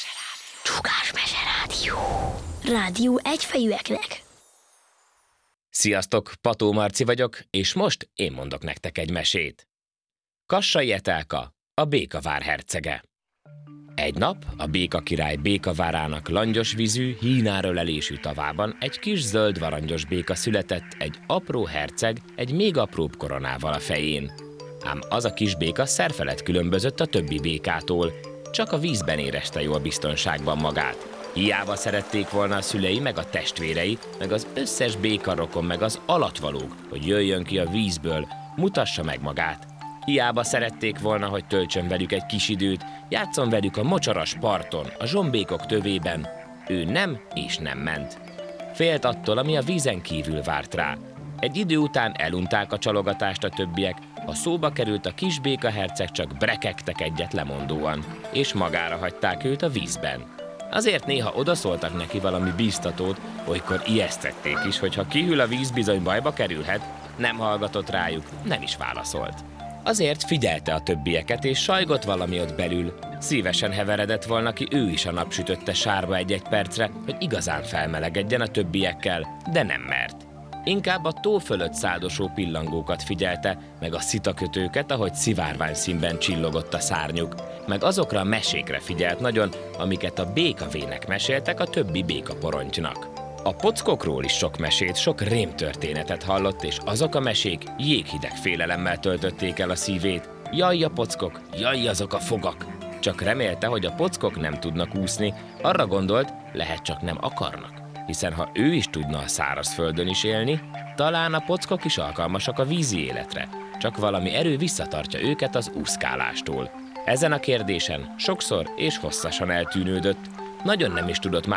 Csukás Meserádió. Rádió egyfejűeknek. Sziasztok, Pató Marci vagyok, és most én mondok nektek egy mesét. Kassai Etelka, a Békavár hercege. Egy nap a Béka király Békavárának langyos vízű, hínárölelésű tavában egy kis zöld varangyos béka született, egy apró herceg, egy még apróbb koronával a fején. Ám az a kis béka szerfelett különbözött a többi békától, csak a vízben érezte jól biztonságban magát. Hiába szerették volna a szülei, meg a testvérei, meg az összes békarokon, meg az alattvalók, hogy jöjjön ki a vízből, mutassa meg magát. Hiába szerették volna, hogy töltsön velük egy kis időt, játszon velük a mocsaras parton, a zsombékok tövében. Ő nem és nem ment. Félt attól, ami a vízen kívül várt rá. Egy idő után elunták a csalogatást a többiek, ha szóba került a kis béka herceg, csak brekegtek egyet lemondóan, és magára hagyták őt a vízben. Azért néha odaszóltak neki valami bíztatót, olykor ijesztették is, hogy ha kihűl a víz, bizony bajba kerülhet, nem hallgatott rájuk, nem is válaszolt. Azért figyelte a többieket, és sajgott valami ott belül. Szívesen heveredett volna ki ő is a napsütötte sárba egy-egy percre, hogy igazán felmelegedjen a többiekkel, de nem mert. Inkább a tó fölött száldosó pillangókat figyelte, meg a szitakötőket, ahogy szivárvány színben csillogott a szárnyuk, meg azokra a mesékre figyelt nagyon, amiket a békavének meséltek a többi békaporontynak. A pockokról is sok mesét, sok rémtörténetet hallott, és azok a mesék jéghideg félelemmel töltötték el a szívét. Jaj a pockok, jaj azok a fogak! Csak remélte, hogy a pockok nem tudnak úszni, arra gondolt, lehet csak nem akarnak. Hiszen ha ő is tudna a szárazföldön is élni, talán a pockok is alkalmasak a vízi életre, csak valami erő visszatartja őket az úszkálástól. Ezen a kérdésen sokszor és hosszasan eltűnődött, nagyon nem is tudott